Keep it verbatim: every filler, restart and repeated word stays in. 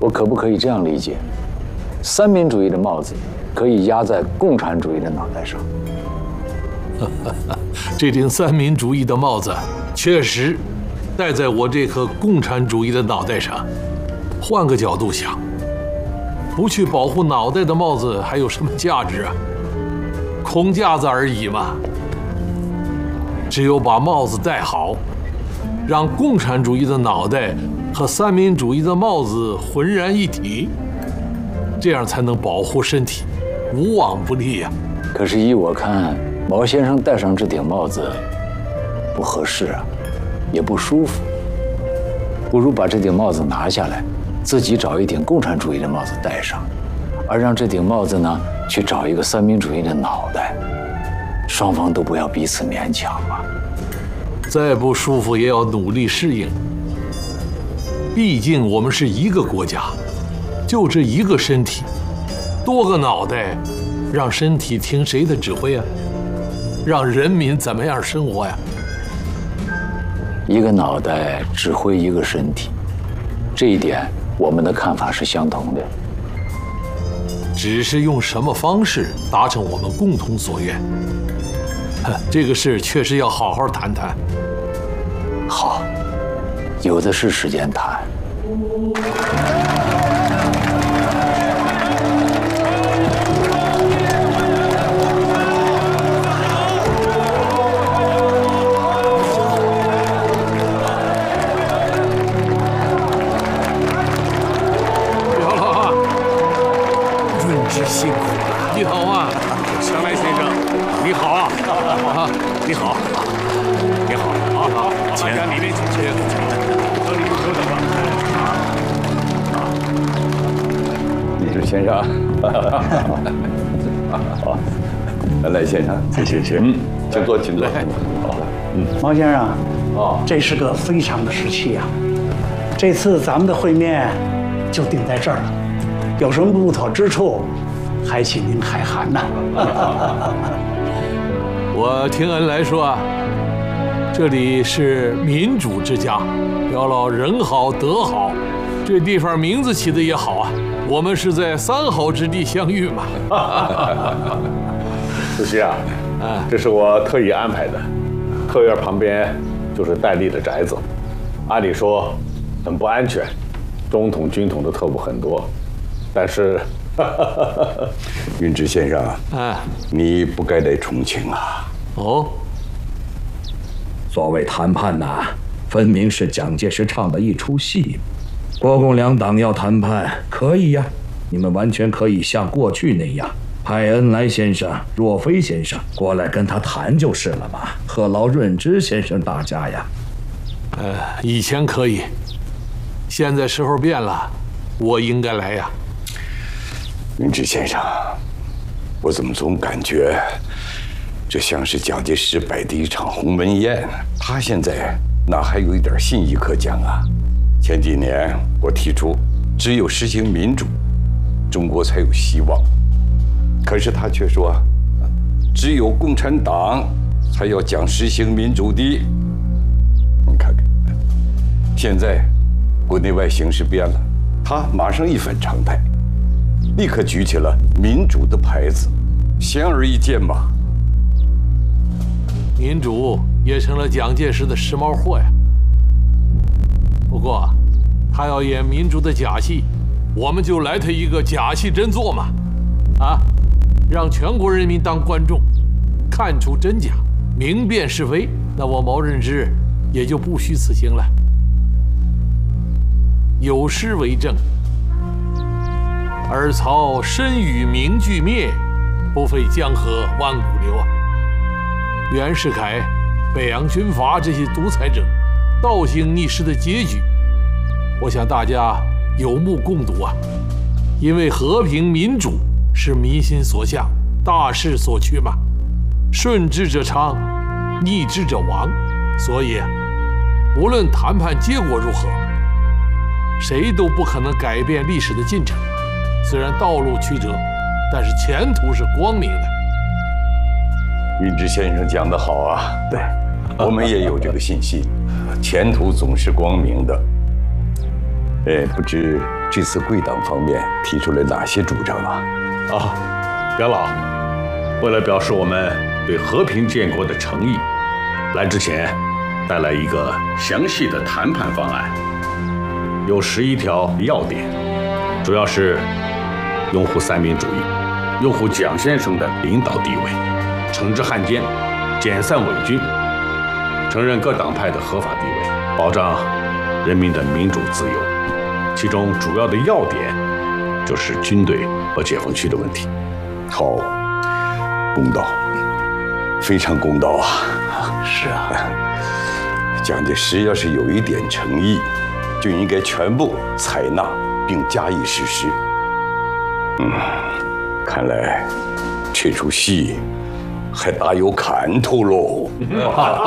我可不可以这样理解？三民主义的帽子可以压在共产主义的脑袋上。 这顶三民主义的帽子确实戴在我这颗共产主义的脑袋上。换个角度想，不去保护脑袋的帽子还有什么价值啊？空架子而已嘛。只有把帽子戴好，让共产主义的脑袋和三民主义的帽子浑然一体，这样才能保护身体，无往不利呀。 可是依我看，毛先生戴上这顶帽子不合适啊，也不舒服。不如把这顶帽子拿下来，自己找一顶共产主义的帽子戴上，而让这顶帽子呢去找一个三民主义的脑袋，双方都不要彼此勉强嘛。 再不舒服也要努力适应，毕竟我们是一个国家，就这一个身体，多个脑袋，让身体听谁的指挥啊？让人民怎么样生活呀？ 一个脑袋指挥一个身体，这一点我们的看法是相同的。 只是用什么方式达成我们共同所愿，这个事确实要好好谈谈。 好，有的是时间谈。 辛苦了，你好啊， 香来先生，你好啊，啊，你好，你好，好好，请里面请，请，到里面久等了。李志先生，好，赖先生，谢谢谢，嗯，请坐，请坐，好， 嗯，毛先生，哦，这是个非常的时期啊，这次咱们的会面就定在这儿了，有什么不妥之处？还请您海涵呐！ 我听恩来说啊，这里是民主之家，表老人好德好，这地方名字起的也好啊。我们是在三好之地相遇嘛。 主席啊，这是我特意安排的，特院旁边就是戴笠的宅子，按理说很不安全，中统、军统的特务很多，但是。 云之先生， 哎， 你不该来重庆啊！ 哦， 所谓谈判呐、啊，分明是蒋介石唱的一出戏。国共两党要谈判，可以呀，你们完全可以像过去那样，派恩来先生、若飞先生过来跟他谈就是了嘛，何劳润之先生大家呀。 呃，以前可以，现在时候变了，我应该来呀。 云之先生，我怎么总感觉这像是蒋介石摆的一场鸿门宴？他现在哪还有一点信义可讲啊？前几年我提出，只有实行民主，中国才有希望。可是他却说，只有共产党才要讲实行民主的。你看看，现在国内外形势变了，他马上一反常态。立刻举起了民主的牌子，显而易见嘛。 民主也成了蒋介石的时髦货呀。不过，他要演民主的假戏，我们就来他一个假戏真做嘛，啊，让全国人民当观众，看出真假，明辨是非。那我毛任之也就不虚此行了。有诗为证。尔曹身与名俱灭，不费江河万古流啊！袁世凯、北洋军阀这些独裁者倒行逆施的结局，我想大家有目共睹啊！因为和平民主是民心所向、大势所趋嘛，顺之者昌，逆之者亡。所以，无论谈判结果如何，谁都不可能改变历史的进程。虽然道路曲折，但是前途是光明的。 云之先生讲得好啊， 对， 我们也有这个信心，前途总是光明的。 哎，不知这次贵党方面提出了哪些主张啊？ 啊，表老，为了表示我们对和平建国的诚意，来之前带来一个详细的谈判方案，有十一条要点，主要是拥护三民主义，拥护蒋先生的领导地位，惩治汉奸，解散伪军，承认各党派的合法地位，保障人民的民主自由。其中主要的要点就是军队和解放区的问题。 好，公道，非常公道啊！ 是啊， 蒋介石要是有一点诚意，就应该全部采纳并加以实施。嗯，看来这出戏还大有看头喽。